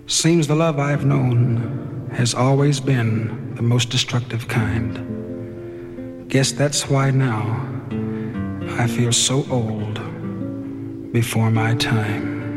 Seems the love I've known has always been the most destructive kind. Guess that's why now I feel so old before my time.